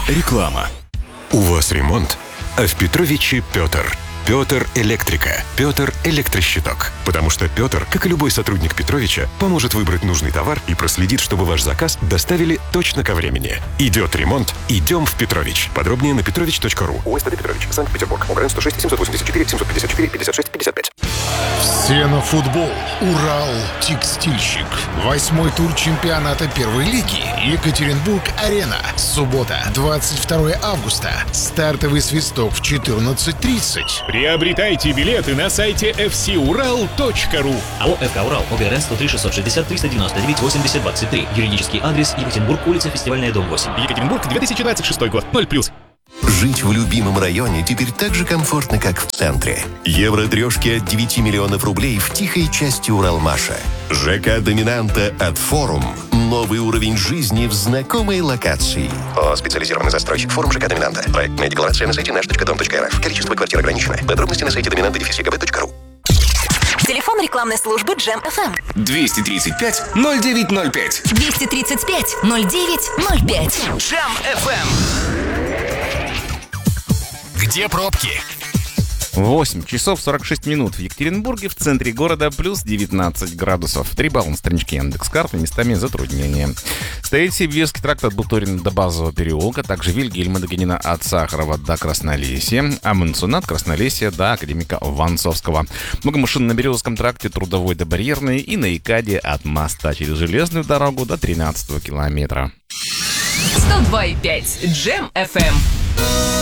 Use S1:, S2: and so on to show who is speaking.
S1: Реклама. У вас ремонт, а в Петровиче Петр. Петр Электрика. Петр Электрощиток. Потому что Петр, как и любой сотрудник Петровича, поможет выбрать нужный товар и проследит, чтобы ваш заказ доставили точно ко времени. Идет ремонт, идем в Петрович. Подробнее на petrovich.ru. УСТД Петрович, Санкт-Петербург. ОГРН 106 784 754 56 55.
S2: Все на футбол. Урал Текстильщик. 8-й тур чемпионата первой лиги. Екатеринбург-Арена. Суббота, 22 августа. Стартовый свисток в 14:30.
S3: Приобретайте билеты на сайте fcural.ru.
S4: АО «ФК Урал», ОГРН 103 660 399 80 23. Юридический адрес: Екатеринбург, улица Фестивальная, дом 8.
S3: Екатеринбург, 2026 год. 0+.
S5: Жить в любимом районе теперь так же комфортно, как в центре. Евро-трешки от 9 миллионов рублей в тихой части Уралмаша. ЖК «Доминанта» от «Форум». Новый уровень жизни в знакомой локации. ООО «Специализированный застройщик». «Форум» ЖК «Доминанта». Проектная декларация на сайте наш.дом.рф. Количество квартир ограничено. Подробности на сайте dominanta-gb.ru.
S6: Телефон рекламной службы Джем FM.
S1: 235 0905.
S6: 235 0905.
S1: Джем FM.
S2: Где пробки?
S7: 8 часов 46 минут в Екатеринбурге, в центре города плюс 19 градусов. 3 балла на страничке Яндекс.Карты, местами затруднения. Стоит Сибирский тракт от Буторина до Базового переулка, также Вильгельма Дагенина от Сахарова до Краснолесья, а Мансуна от Краснолесья до Академика Ванцовского. Много машин на Березовском тракте, Трудовой до Барьерной и на Икаде от моста через железную дорогу до 13 километра.
S6: 102,5 Джем FM.